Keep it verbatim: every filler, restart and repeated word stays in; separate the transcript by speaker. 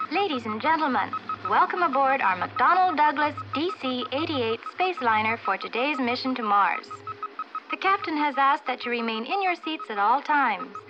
Speaker 1: Ladies and gentlemen, welcome aboard our McDonnell Douglas D C eighty-eight space liner for today's mission to Mars. The captain has asked that you remain in your seats at all times.